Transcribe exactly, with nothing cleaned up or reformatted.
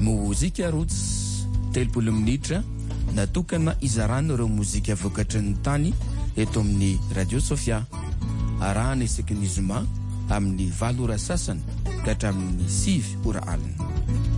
mozika roots telopolo minitra natokana izarana ireo mozika vokatry ny tany eto amin'ny Radio Sofia. Arahana isaky ny zoma amin'ny valo ora sasany ka hatramin'ny sivy ora alina.